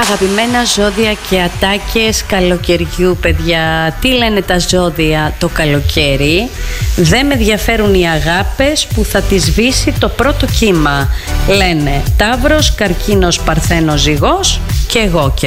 Αγαπημένα ζώδια και ατάκες καλοκαιριού, παιδιά. Τι λένε τα ζώδια το καλοκαίρι? Δεν με ενδιαφέρουν οι αγάπες που θα τη σβήσει το πρώτο κύμα. Λένε Ταύρος, Καρκίνος, Παρθένος, Ζυγός και εγώ.